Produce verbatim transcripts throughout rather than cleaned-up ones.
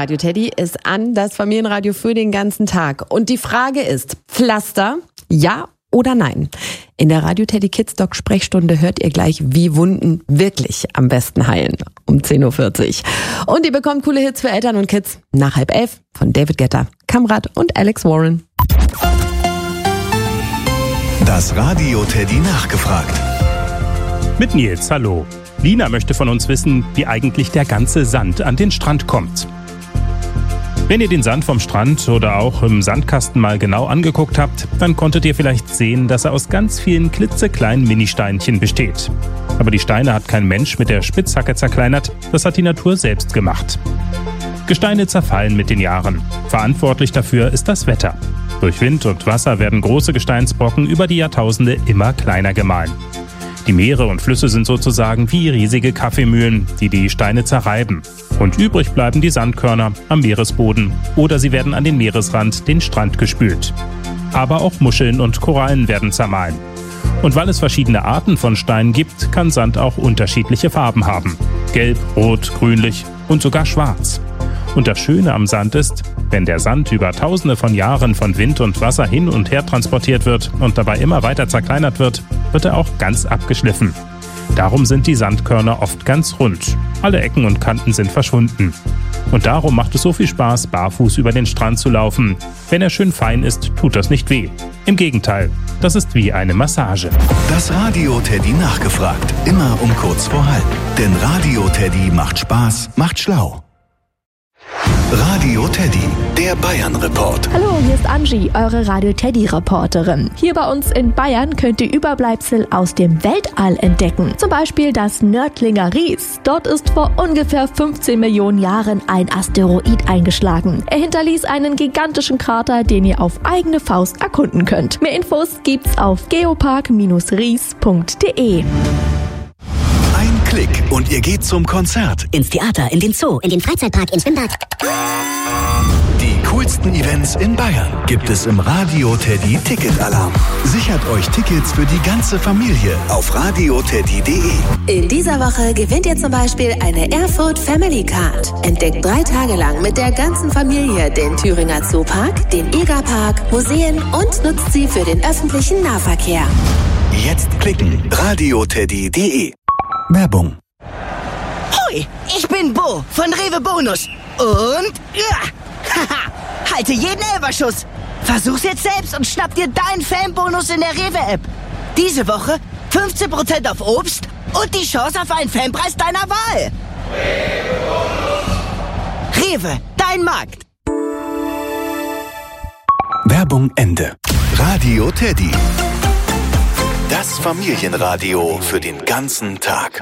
Radio Teddy ist an, das Familienradio für den ganzen Tag. Und die Frage ist, Pflaster, ja oder nein? In der Radio Teddy Kids Doc Sprechstunde hört ihr gleich, wie Wunden wirklich am besten heilen. Um zehn Uhr vierzig. Und ihr bekommt coole Hits für Eltern und Kids nach halb elf von David Guetta, Kamrat und Alex Warren. Das Radio Teddy nachgefragt. Mit Nils, hallo. Lina möchte von uns wissen, wie eigentlich der ganze Sand an den Strand kommt. Wenn ihr den Sand vom Strand oder auch im Sandkasten mal genau angeguckt habt, dann konntet ihr vielleicht sehen, dass er aus ganz vielen klitzekleinen Ministeinchen besteht. Aber die Steine hat kein Mensch mit der Spitzhacke zerkleinert, das hat die Natur selbst gemacht. Gesteine zerfallen mit den Jahren. Verantwortlich dafür ist das Wetter. Durch Wind und Wasser werden große Gesteinsbrocken über die Jahrtausende immer kleiner gemahlen. Die Meere und Flüsse sind sozusagen wie riesige Kaffeemühlen, die die Steine zerreiben. Und übrig bleiben die Sandkörner am Meeresboden oder sie werden an den Meeresrand, den Strand gespült. Aber auch Muscheln und Korallen werden zermahlen. Und weil es verschiedene Arten von Steinen gibt, kann Sand auch unterschiedliche Farben haben. Gelb, rot, grünlich und sogar schwarz. Und das Schöne am Sand ist, wenn der Sand über tausende von Jahren von Wind und Wasser hin und her transportiert wird und dabei immer weiter zerkleinert wird, wird er auch ganz abgeschliffen. Darum sind die Sandkörner oft ganz rund. Alle Ecken und Kanten sind verschwunden. Und darum macht es so viel Spaß, barfuß über den Strand zu laufen. Wenn er schön fein ist, tut das nicht weh. Im Gegenteil, das ist wie eine Massage. Das Radio Teddy nachgefragt. Immer um kurz vor halb. Denn Radio Teddy macht Spaß, macht schlau. Radio Teddy, der Bayern-Report. Hallo, hier ist Angie, eure Radio Teddy-Reporterin. Hier bei uns in Bayern könnt ihr Überbleibsel aus dem Weltall entdecken. Zum Beispiel das Nördlinger Ries. Dort ist vor ungefähr fünfzehn Millionen Jahren ein Asteroid eingeschlagen. Er hinterließ einen gigantischen Krater, den ihr auf eigene Faust erkunden könnt. Mehr Infos gibt's auf geopark Bindestrich ries Punkt de. Ein Klick und ihr geht zum Konzert. Ins Theater, in den Zoo, in den Freizeitpark, ins Schwimmbad. Die coolsten Events in Bayern gibt es im Radio Teddy Ticketalarm. Sichert euch Tickets für die ganze Familie auf radio teddy punkt de. In dieser Woche gewinnt ihr zum Beispiel eine Erfurt Family Card. Entdeckt drei Tage lang mit der ganzen Familie den Thüringer Zoopark, den Egerpark, Museen und nutzt sie für den öffentlichen Nahverkehr. Jetzt klicken radio teddy punkt de. Werbung. Hoi, ich bin Bo von Rewe Bonus. Und ja, haha, halte jeden Elferschuss. Versuch's jetzt selbst und schnapp dir deinen Fanbonus in der Rewe-App. Diese Woche fünfzehn Prozent auf Obst und die Chance auf einen Fanpreis deiner Wahl. Rewe, dein Markt. Werbung Ende. Radio Teddy. Das Familienradio für den ganzen Tag.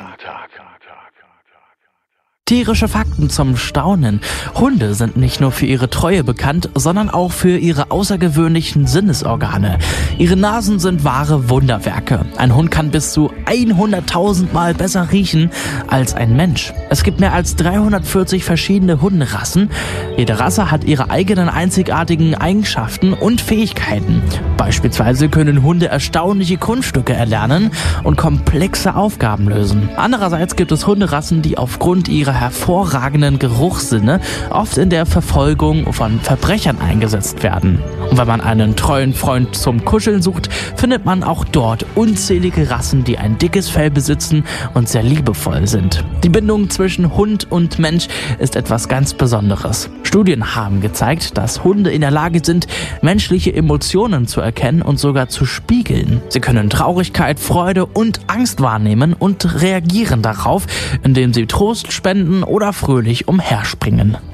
Tierische Fakten zum Staunen. Hunde sind nicht nur für ihre Treue bekannt, sondern auch für ihre außergewöhnlichen Sinnesorgane. Ihre Nasen sind wahre Wunderwerke. Ein Hund kann bis zu hunderttausend Mal besser riechen als ein Mensch. Es gibt mehr als dreihundertvierzig verschiedene Hunderassen. Jede Rasse hat ihre eigenen einzigartigen Eigenschaften und Fähigkeiten. Beispielsweise können Hunde erstaunliche Kunststücke erlernen und komplexe Aufgaben lösen. Andererseits gibt es Hunderassen, die aufgrund ihrer hervorragenden Geruchssinne oft in der Verfolgung von Verbrechern eingesetzt werden. Und wenn man einen treuen Freund zum Kuscheln sucht, findet man auch dort unzählige Rassen, die ein dickes Fell besitzen und sehr liebevoll sind. Die Bindung zwischen Hund und Mensch ist etwas ganz Besonderes. Studien haben gezeigt, dass Hunde in der Lage sind, menschliche Emotionen zu erkennen und sogar zu spiegeln. Sie können Traurigkeit, Freude und Angst wahrnehmen und reagieren darauf, indem sie Trost spenden oder fröhlich umherspringen.